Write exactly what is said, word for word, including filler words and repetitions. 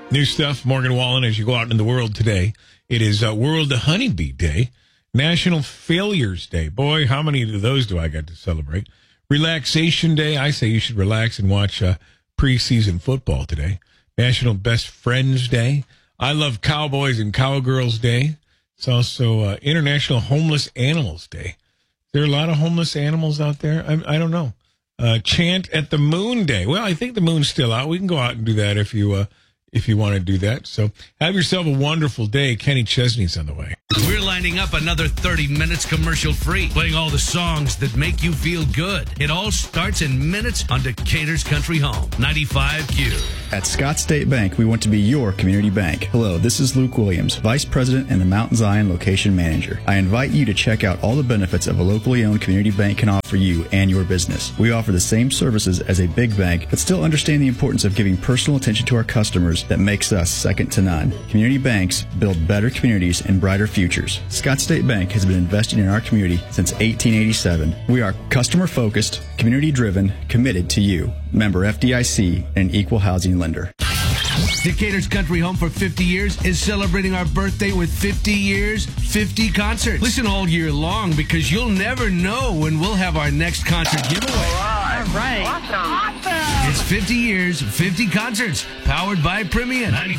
New stuff, Morgan Wallen, as you go out in the world today. It is uh, World Honeybee Day, National Failures Day. Boy, how many of those do I get to celebrate? Relaxation Day. I say you should relax and watch uh, preseason football today. National Best Friends Day. I Love Cowboys and Cowgirls Day. It's also uh, International Homeless Animals Day. There are a lot of homeless animals out there. I, I don't know. Uh, Chant at the Moon Day. Well, I think the moon's still out. We can go out and do that if you uh, if you want to do that. So have yourself a wonderful day. Kenny Chesney's on the way. We're lining up another thirty minutes commercial free, playing all the songs that make you feel good. It all starts in minutes on Decatur's Country Home, ninety-five Q. At Scott State Bank, we want to be your community bank. Hello, this is Luke Williams, Vice President and the Mount Zion Location Manager. I invite you to check out all the benefits of a locally owned community bank can offer you and your business. We offer the same services as a big bank, but still understand the importance of giving personal attention to our customers that makes us second to none. Community banks build better communities and brighter futures. Scott State Bank has been investing in our community since eighteen eighty-seven. We are customer-focused, community-driven, committed to you. Member F D I C and equal housing lender. Decatur's Country Home for fifty years is celebrating our birthday with fifty years, fifty concerts. Listen all year long because you'll never know when we'll have our next concert giveaway. All right. Awesome. It's fifty years, fifty concerts, powered by Premium.